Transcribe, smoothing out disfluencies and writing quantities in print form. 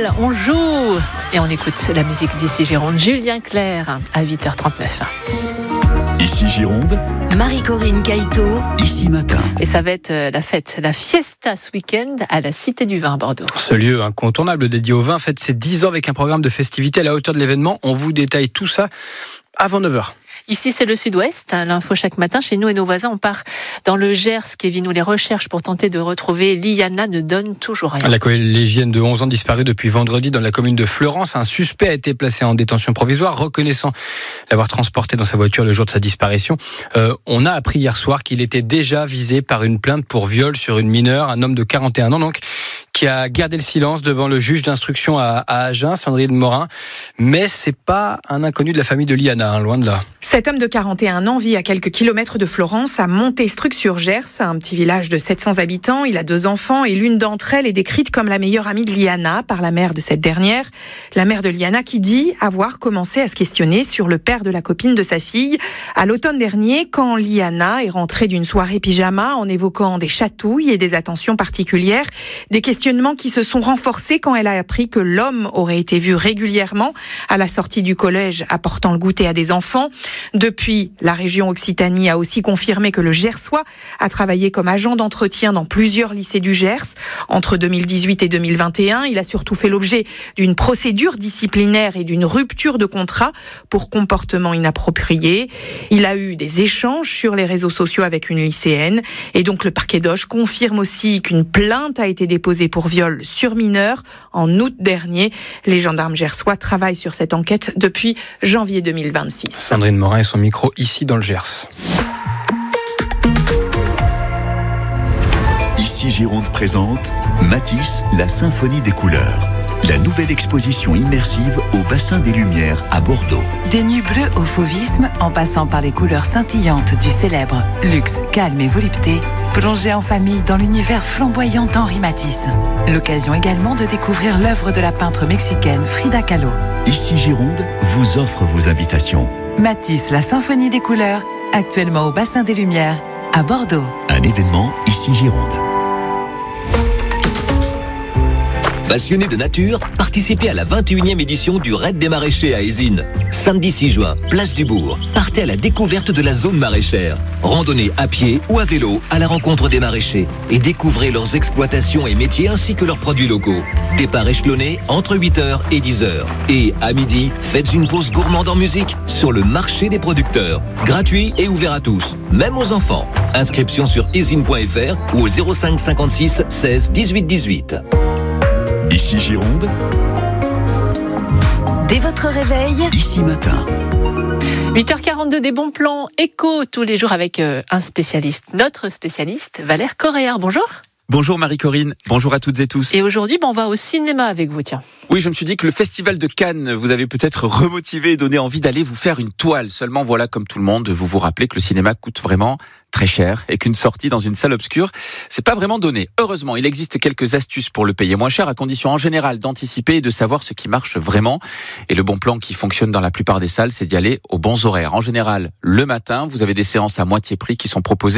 Noël, on joue et on écoute la musique d'ici Gironde. Julien Clerc à 8h39. Ici Gironde, Marie-Corinne Caïto, ici matin. Et ça va être la fête, la fiesta ce week-end à la Cité du Vin à Bordeaux. Ce lieu incontournable dédié au vin fête ses 10 ans avec un programme de festivités à la hauteur de l'événement. On vous détaille tout ça avant 9h. Ici, c'est le Sud-Ouest. L'info chaque matin. Chez nous et nos voisins, on part dans le Gers. Kevin, où les recherches pour tenter de retrouver Liana ne donnent toujours rien. La collégienne de 11 ans disparue depuis vendredi dans la commune de Fleurance. Un suspect a été placé en détention provisoire, reconnaissant l'avoir transporté dans sa voiture le jour de sa disparition. On a appris hier soir qu'il était déjà visé par une plainte pour viol sur une mineure, un homme de 41 ans donc, qui a gardé le silence devant le juge d'instruction à Agen, Sandrine Morin. Mais c'est pas un inconnu de la famille de Liana, loin de là. Cet homme de 41 ans vit à quelques kilomètres de Florence, à Montestruc-sur-Gers, un petit village de 700 habitants. Il a 2 enfants et l'une d'entre elles est décrite comme la meilleure amie de Liana par la mère de cette dernière. La mère de Liana qui dit avoir commencé à se questionner sur le père de la copine de sa fille à l'automne dernier, quand Liana est rentrée d'une soirée pyjama en évoquant des chatouilles et des attentions particulières. Des questionnements qui se sont renforcés quand elle a appris que l'homme aurait été vu régulièrement à la sortie du collège apportant le goûter à des enfants. Depuis, la région Occitanie a aussi confirmé que le Gersois a travaillé comme agent d'entretien dans plusieurs lycées du Gers. Entre 2018 et 2021, il a surtout fait l'objet d'une procédure disciplinaire et d'une rupture de contrat pour comportement inapproprié. Il a eu des échanges sur les réseaux sociaux avec une lycéenne. Et donc le parquet d'Auch confirme aussi qu'une plainte a été déposée pour viol sur mineur en août dernier. Les gendarmes gersois travaillent sur cette enquête depuis janvier 2026. Sandrine Morin et son micro ici dans le Gers. Ici Gironde présente Matisse, la symphonie des couleurs. La nouvelle exposition immersive au bassin des Lumières à Bordeaux. des nues bleues au fauvisme, en passant par les couleurs scintillantes du célèbre luxe, calme et volupté, plongez en famille dans l'univers flamboyant d'Henri Matisse. L'occasion également de découvrir l'œuvre de la peintre mexicaine Frida Kahlo. Ici Gironde vous offre vos invitations. Matisse, la symphonie des couleurs, actuellement au bassin des Lumières, à Bordeaux. Un événement Ici Gironde. Passionnés de nature, participez à la 21e édition du Raid des Maraîchers à Ézines. Samedi 6 juin, place du Bourg. Partez à la découverte de la zone maraîchère. Randonnez à pied ou à vélo à la rencontre des maraîchers et découvrez leurs exploitations et métiers ainsi que leurs produits locaux. Départ échelonné entre 8h et 10h. Et à midi, faites une pause gourmande en musique sur le marché des producteurs. Gratuit et ouvert à tous, même aux enfants. Inscription sur ezine.fr ou au 05 56 16 18 18. Ici Gironde, Dès votre réveil, ici matin. 8h42, des bons plans éco tous les jours avec un spécialiste, notre spécialiste Valère Corréard. Bonjour. Bonjour Marie-Corinne, bonjour à toutes et tous. Et aujourd'hui, on va au cinéma avec vous, tiens. Oui, je me suis dit que le festival de Cannes vous avait peut-être remotivé et donné envie d'aller vous faire une toile. Seulement, voilà, comme tout le monde, vous vous rappelez que le cinéma coûte vraiment très cher et qu'une sortie dans une salle obscure, c'est pas vraiment donné. Heureusement, il existe quelques astuces pour le payer moins cher, à condition en général d'anticiper et de savoir ce qui marche vraiment. Et le bon plan qui fonctionne dans la plupart des salles, c'est d'y aller aux bons horaires. En général, le matin, vous avez des séances à moitié prix qui sont proposées